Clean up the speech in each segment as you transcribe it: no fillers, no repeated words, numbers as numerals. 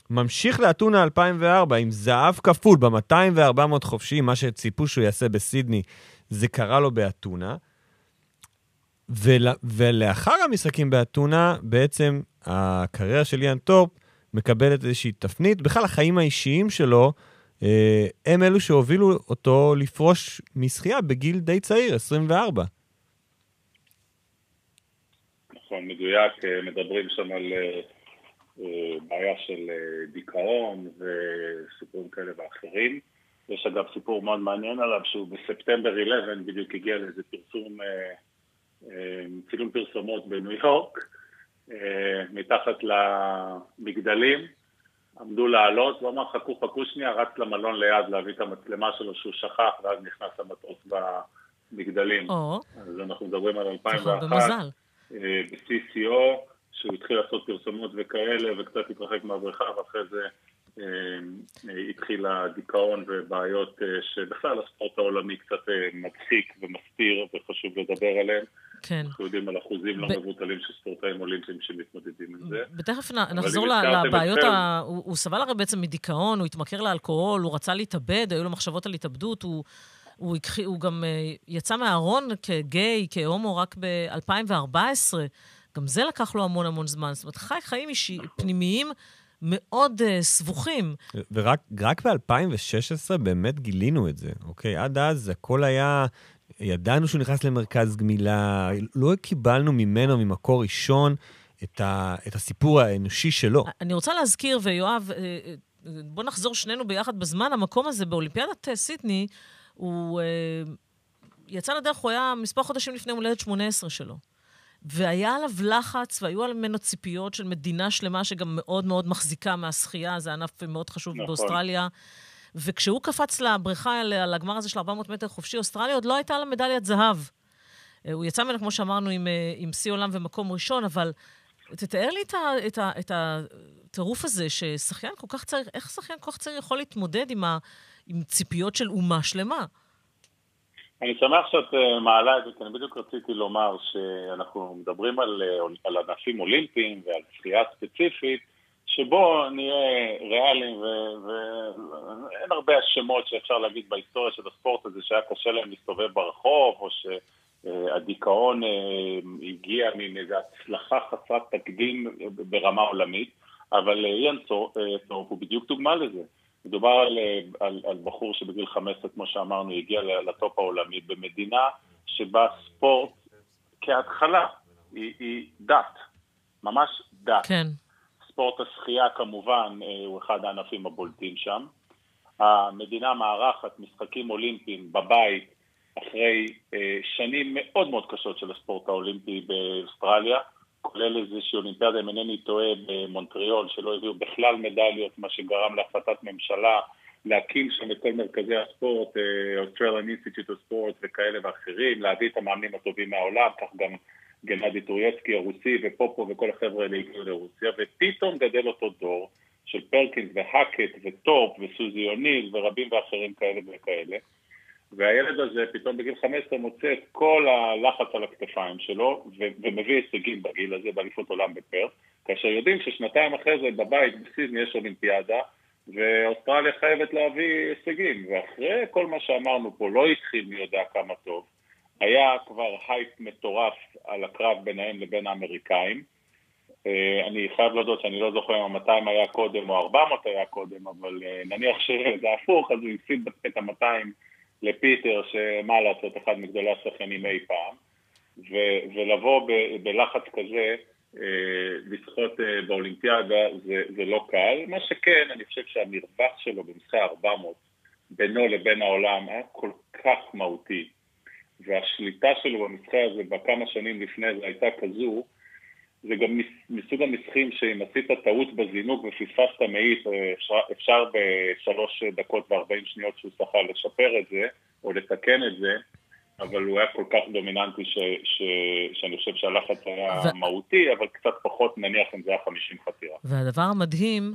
ממשיך לאתונה 2004 עם זהב כפול ב-200 ו-400 חופשי, מה שציפו שהוא יעשה בסידני, זה קרה לו באתונה, ולאחר המשחקים באתונה, בעצם הקריירה של איאן תורפ מקבלת איזושהי תפנית, בכלל החיים האישיים שלו, הם אלו שהובילו אותו לפרוש משחייה בגיל די צעיר, 24. נכון, מדויק, מדברים שם על בעיה של דיכאון וסיפורים כאלה ואחרים. יש אגב סיפור מאוד מעניין עליו, שהוא בספטמבר 11 בדיוק הגיע לאיזה פרסום, צילום פרסומות בניו יורק, מתחת למגדלים, עמדו לעלות, ואמר חכו שנייה, רץ למלון ליד להביא את המצלמה שלו שהוא שכח, ואז נכנס למטוס במגדלים. אז אנחנו מדברים על 2001, ב-CCO, שהוא התחיל לעשות פרסומות וכאלה, וקצת התרחק מהבריכה, ואחרי זה התחיל הדיכאון ובעיות שבכלל הספורט העולמי קצת מצחיק ומסתיר, וחשוב לדבר עליהם. כן. אנחנו יודעים על אחוזים לא מבוטלים של ספורטאים אולימפיים שמתמודדים עם זה. בתכף נחזור לבעיות, הוא סבל הרי בעצם מדיכאון, הוא התמכר לאלכוהול, הוא רצה להתאבד, היו לו מחשבות על התאבדות, הוא גם יצא מהארון כגיי, כהומו רק ב-2014, גם זה לקח לו המון זמן, זאת אומרת, חיים פנימיים מאוד סבוכים. ורק ב-2016 באמת גילינו את זה, אוקיי? עד אז הכל היה, ידענו שהוא נכנס למרכז גמילה, לא קיבלנו ממנו, ממקור ראשון, את הסיפור האנושי שלו. אני רוצה להזכיר, ויואב, בוא נחזור שנינו ביחד בזמן, המקום הזה באולימפיאדת סידני, הוא יצא לדרך, הוא היה מספר חודשים לפני הולדת 18 שלו. והיה עליו לחץ, והיו על ממנו ציפיות של מדינה שלמה, שגם מאוד מאוד מחזיקה מהשחייה, זה ענף מאוד חשוב באוסטרליה. וכשהוא קפץ לבריכה על הגמר הזה של 400 מטר חופשי, אוסטרליה עוד לא הייתה לה מדליית זהב. הוא יצא ממנו, כמו שאמרנו, עם שיא עולם ומקום ראשון, אבל תתאר לי את הטירוף הזה, ששחיין כל כך צריך, איך שחיין כל כך צריך יכול להתמודד עם ציפיות של אומה שלמה? אני שמח שאת מעלה את זה, כי אני בדיוק רציתי לומר שאנחנו מדברים על ענפים אולימפיים ועל שחייה ספציפית, שבו נהיה ריאליים, ואין הרבה השמות שאפשר להגיד בהיסטוריה של הספורט הזה, שהיה קשה להם להסתובב ברחוב, או שהדיכאון הגיע מאיזו הצלחה חסרת תקדים ברמה עולמית, אבל איאן תורפ הוא בדיוק דוגמה לזה. מדובר על בחור שבגיל 15, כמו שאמרנו, הגיע לטופ העולמי במדינה שבה ספורט כהתחלה היא דת, ממש דת. כן. ספורט השחייה כמובן הוא אחד הענפים הבולטים שם. המדינה מארחת משחקים אולימפיים בבית אחרי שנים מאוד מאוד קשות של הספורט האולימפי באוסטרליה, כולל איזושהי אולימפיאדה, אם אינני טועה, במונטריאול, שלא הביאו בכלל מדליות, מה שגרם להחלטת ממשלה, להקים שם את כל מרכזי הספורט, Australian Institute of Sport וכאלה ואחרים, להביא את המאמנים הטובים מהעולם, כך גם גנדי טורייצקי הרוסי ופופו וכל החבר'ה האלה הגיעו לרוסיה, ופתאום גדל אותו דור של פרקינס והקט וטורפ וסוזי אוניל ורבים ואחרים כאלה וכאלה, והילד הזה פתאום בגיל 15 מוצא את כל הלחץ על הכתפיים שלו, ומביא הישגים בגיל הזה, באליפות עולם בפרס, כאשר יודעים ששנתיים אחרי זה בבית בסידני יש אולימפיאדה, ואוסטרליה חייבת להביא הישגים, ואחרי כל מה שאמרנו פה, לא התחיל מי יודע כמה טוב, היה כבר הייפ מטורף על הקרב ביניהם לבין האמריקאים, אני חייב להודות שאני לא זוכר אם 200 היה קודם או 400 היה קודם, אבל נניח שזה הפוך, אז הוא הפסיד את 200 לפיטר, שמה לעשות, אחד מגדולי השחיינים אי פעם, ולבוא בלחץ כזה, לשחות באולימפיאדה, זה לא קל. מה שכן, אני חושב שהמרווח שלו במשחק 400, בינו לבין העולם, היה כל כך מהותי, והשליטה שלו במשחק הזה, בכמה שנים לפני זה הייתה כזו, זה גם מסוג המשחקים שאם עשית טעות בזינוק ופספסת מאית, אפשר ב3 דקות ו40 שניות שהוא שחה לשפר את זה, או לתקן את זה, אבל הוא היה כל כך דומיננטי שאני חושב שהלחץ היה מהותי, אבל קצת פחות נניח אם זה היה 50 חתירה. והדבר המדהים,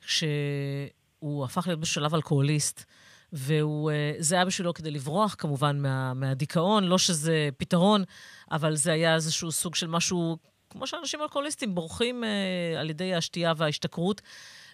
שהוא הפך להיות בשלב אלכוהוליסט, וזה היה בשבילו כדי לברוח כמובן מהדיכאון, לא שזה פתרון, אבל זה היה איזשהו סוג של משהו, כמו שאנשים אלכוהוליסטים בורחים על ידי השתייה וההשתכרות,